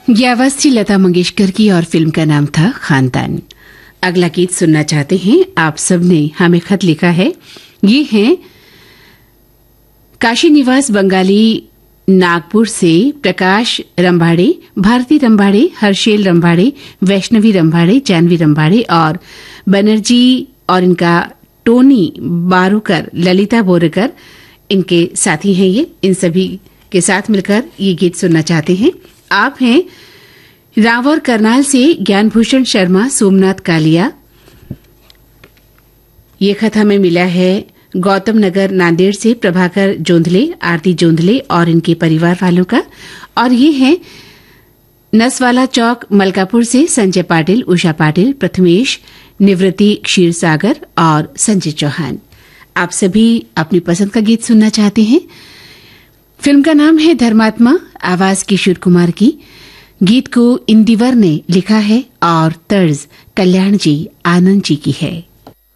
ये आवाज थी लता मंगेशकर की और फिल्म का नाम था खानदान। अगला गीत सुनना चाहते हैं आप सब ने हमें खत लिखा है। ये हैं काशी निवास बंगाली नागपुर से प्रकाश रंभाड़े, भारती रंभाड़े, हर्षेल रंभाड़े, वैष्णवी रंभाड़े, जानवी रंभाड़े और बनर्जी और इनका टोनी बारूकर, ललिता बोरकर इनके साथी हैं। ये इन सभी के साथ मिलकर ये गीत सुनना चाहते हैं। आप हैं रावर करनाल से ज्ञानभूषण शर्मा, सोमनाथ कालिया। ये खत हमें मिला है गौतम नगर नांदेड़ से प्रभाकर जोंधले, आरती जोंधले और इनके परिवार वालों का। और ये है नसवाला चौक मलकापुर से संजय पाटिल, उषा पाटिल, प्रथमेश, निवृत्ति क्षीरसागर और संजय चौहान। आप सभी अपनी पसंद का गीत सुनना चाहते हैं। फिल्म का नाम है धर्मात्मा, आवाज किशोर कुमार की। गीत को इंदिवर ने लिखा है और तर्ज कल्याण जी आनंद जी की है।